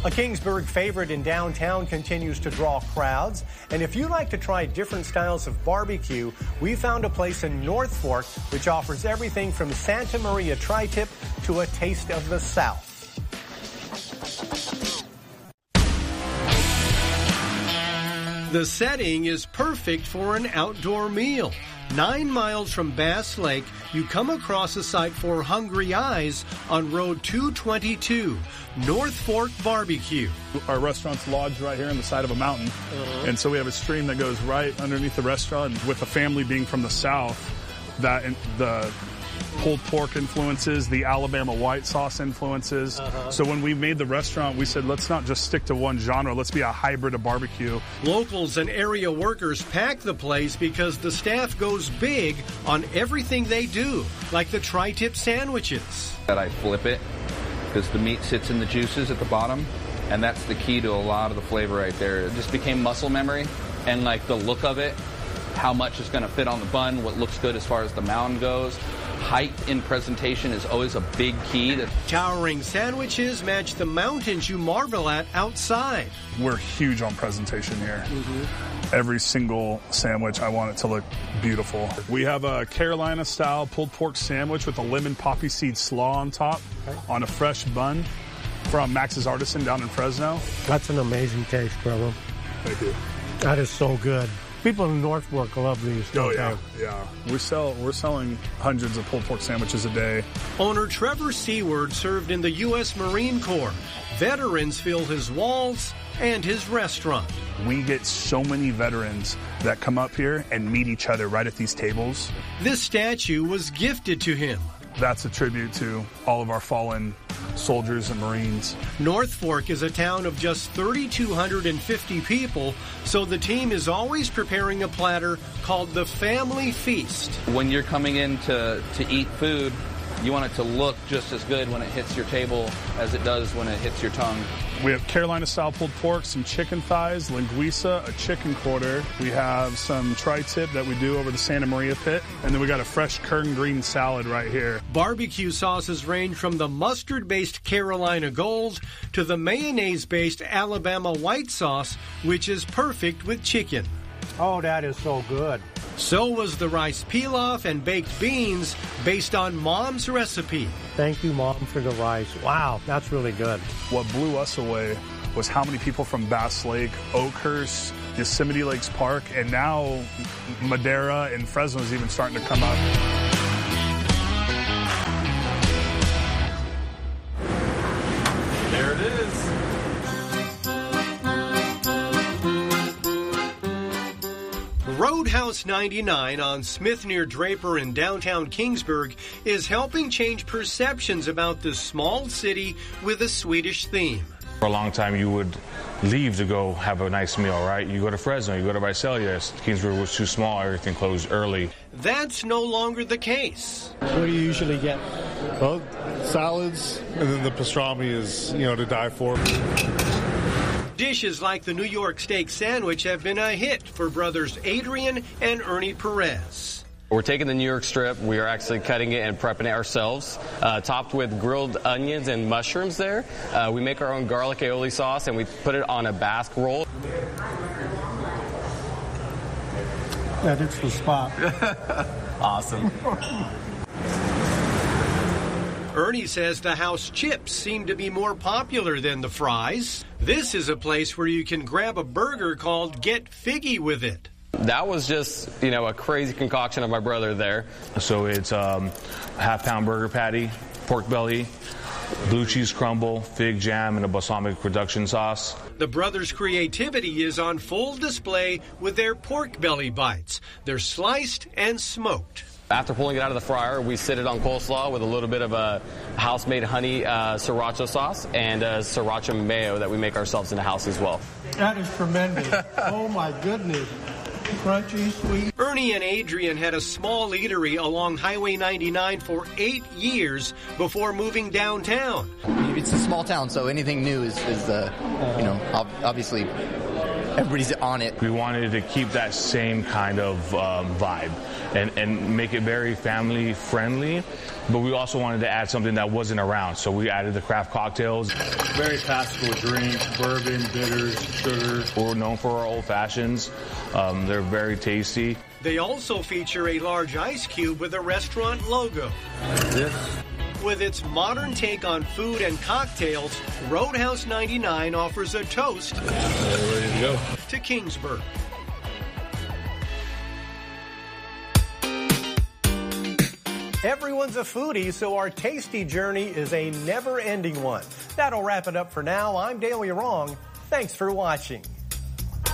A Kingsburg favorite in downtown continues to draw crowds. And if you like to try different styles of barbecue, we found a place in North Fork which offers everything from Santa Maria tri-tip to a taste of the South. The setting is perfect for an outdoor meal. 9 miles from Bass Lake, you come across a site for hungry eyes on Road 222, North Fork Barbecue. Our restaurant's lodged right here on the side of a mountain, and so we have a stream that goes right underneath the restaurant. With the family being from the South, that the pulled pork influences, the Alabama white sauce influences. So when we made the restaurant, we said, let's not just stick to one genre. Let's be a hybrid of barbecue. Locals and area workers pack the place because the staff goes big on everything they do, like the tri-tip sandwiches. That I flip it because the meat sits in the juices at the bottom, and that's the key to a lot of the flavor right there. It just became muscle memory, and like the look of it, how much is going to fit on the bun, what looks good as far as the mound goes. Height in presentation is always a big key. Towering sandwiches match the mountains you marvel at outside. We're huge on presentation here. Every single sandwich, I want it to look beautiful. We have a Carolina-style pulled pork sandwich with a lemon poppy seed slaw on top on a fresh bun from Max's Artisan down in Fresno. That's an amazing taste, brother. Thank you. That is so good. People in North Fork love these. Oh, yeah. We're selling hundreds of pulled pork sandwiches a day. Owner Trevor Seward served in the U.S. Marine Corps. Veterans fill his walls and his restaurant. We get so many veterans that come up here and meet each other right at these tables. This statue was gifted to him. That's a tribute to all of our fallen soldiers and Marines. North Fork is a town of just 3,250 people, so the team is always preparing a platter called the Family Feast. When you're coming in to eat food, you want it to look just as good when it hits your table as it does when it hits your tongue. We have Carolina-style pulled pork, some chicken thighs, linguiça, a chicken quarter. We have some tri-tip that we do over the Santa Maria pit. And then we got a fresh curd green salad right here. Barbecue sauces range from the mustard-based Carolina Gold to the mayonnaise-based Alabama white sauce, which is perfect with chicken. Oh, that is so good. So was the rice pilaf and baked beans based on Mom's recipe. Thank you, Mom, for the rice. Wow, that's really good. What blew us away was how many people from Bass Lake, Oakhurst, Yosemite Lakes Park, and now Madera and Fresno is even starting to come up. There it is. Roadhouse 99 on Smith near Draper in downtown Kingsburg is helping change perceptions about this small city with a Swedish theme. For a long time, you would leave to go have a nice meal, right? You go to Fresno, you go to Visalia. Kingsburg was too small, everything closed early. That's no longer the case. What do you usually get? Well, salads, and then the pastrami is, to die for. Dishes like the New York steak sandwich have been a hit for brothers Adrian and Ernie Perez. We're taking the New York strip. We are actually cutting it and prepping it ourselves, topped with grilled onions and mushrooms there. We make our own garlic aioli sauce, and we put it on a Basque roll. That is the spot. Awesome. Ernie says the house chips seem to be more popular than the fries. This is a place where you can grab a burger called Get Figgy with It. That was just, a crazy concoction of my brother there. So it's half-pound burger patty, pork belly, blue cheese crumble, fig jam, and a balsamic reduction sauce. The brothers' creativity is on full display with their pork belly bites. They're sliced and smoked. After pulling it out of the fryer, we sit it on coleslaw with a little bit of a house-made honey sriracha sauce and sriracha mayo that we make ourselves in the house as well. That is tremendous. Oh, my goodness. Crunchy, sweet. Ernie and Adrian had a small eatery along Highway 99 for 8 years before moving downtown. It's a small town, so anything new is obviously everybody's on it. We wanted to keep that same kind of vibe and make it very family friendly, but we also wanted to add something that wasn't around. So we added the craft cocktails. Very passable drink, bourbon, bitters, sugar. We're known for our old fashions. They're very tasty. They also feature a large ice cube with a restaurant logo. With its modern take on food and cocktails, Roadhouse 99 offers a toast Ready to go. to Kingsburg. Everyone's a foodie, so our tasty journey is a never-ending one. That'll wrap it up for now. I'm Dale Wrong. Thanks for watching.